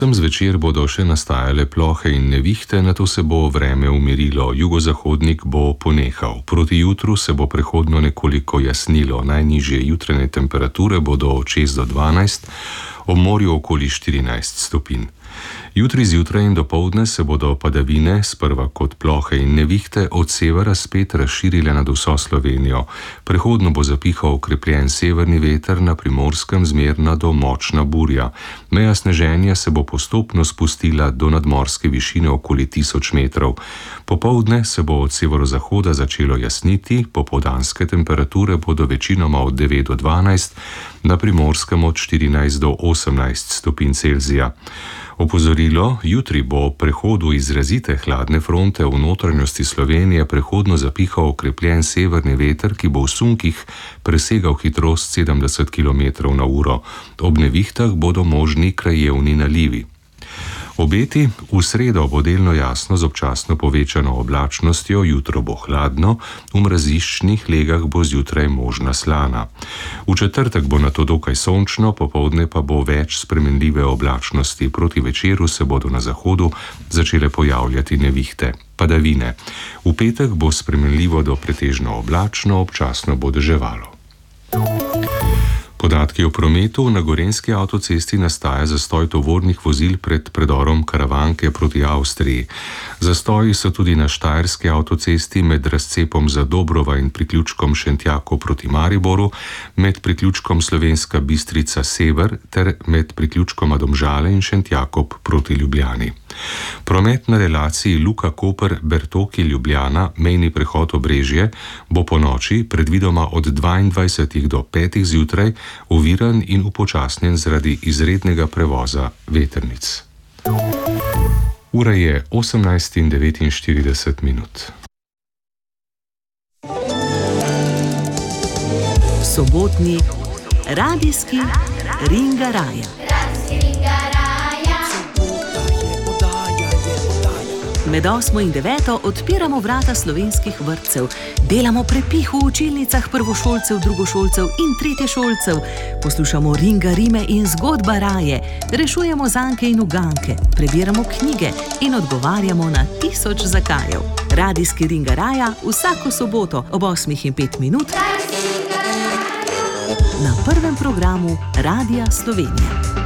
Tam zvečer bodo še nastajale plohe in nevihte, nato se bo vreme umirilo, jugozahodnik bo ponehal. Proti jutru se bo prehodno nekoliko jasnilo, najnižje jutranje temperature bodo od 6 do 12, ob morju okoli 14 stopinj. Jutri zjutraj in dopoldne se bodo padavine, sprva kot plohe in nevihte, od severa spet razširile nad vso Slovenijo. Prehodno bo zapihal okrepljen severni veter, na Primorskem zmerna do močna burja. Meja sneženja se bo postopno spustila do nadmorske višine okoli 1000 metrov. Popoldne se bo od severozahoda začelo jasniti, popoldanske temperature bodo večinoma od 9 do 12, na Primorskem od 14 do 18 stopinj Celzija. Opozorilo, jutri bo prehodu izrazite hladne fronte v notranjosti Slovenije prehodno zapihal okrepljen severni veter, ki bo v sunkih presegal hitrost 70 km/h. Ob nevihtah bodo možni krajevni nalivi. Obeti: v sredo bo delno jasno z občasno povečano oblačnostjo, jutro bo hladno, v mraziščnih legah bo zjutraj možna slana. V četrtek bo nato dokaj sončno, popoldne pa bo več spremenljive oblačnosti, proti večeru se bodo na zahodu začele pojavljati nevihte, padavine. V petek bo spremenljivo do pretežno oblačno, občasno bo deževalo. Podatki o prometu: na Gorenjski avtocesti nastaja zastoj tovornih vozil pred predorom Karavanke proti Avstriji. Zastoji so tudi na Štajerski avtocesti med razcepom Zadobrova in priključkom Šentjakov proti Mariboru, med priključkom Slovenska Bistrica sever ter med priključkoma Domžale in Šentjakov proti Ljubljani. Promet na relaciji Luka-Koper-Bertoki-Ljubljana, mejni prehod Obrežje, bo po noči, predvidoma od 22 do 5 zjutraj, oviran in upočasnjen zaradi izrednega prevoza vetrnic. Ura je 18:49. Sobotni radijski Ringaraja. Med 8 in 9 odpiramo vrata slovenskih vrtcev, delamo prepih v učilnicah prvošolcev, drugošolcev in tretješolcev, poslušamo Ringarime in zgodba raje, rešujemo zanke in uganke, prebiramo knjige in odgovarjamo na 1000 zakajev. Radijski Ringaraja vsako soboto ob 8:05 na prvem programu Radija Slovenija.